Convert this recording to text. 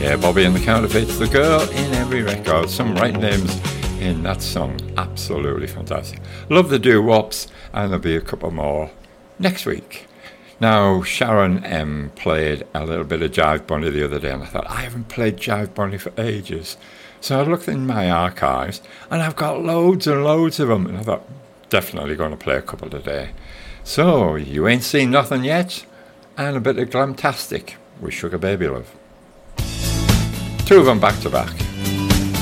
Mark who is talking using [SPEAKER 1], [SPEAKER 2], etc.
[SPEAKER 1] Yeah, Bobby and the Counterfeits, the girl in every record. Some right names in that song. Absolutely fantastic. Love the doo-wops, and there'll be a couple more next week. Now, Sharon M played a little bit of Jive Bunny the other day, and I thought, I haven't played Jive Bunny for ages. So I looked in my archives, and I've got loads and loads of them, and I thought, definitely going to play a couple today. So, You Ain't Seen Nothing Yet, and a bit of Glamtastic with Sugar Baby Love. Two of them back to back.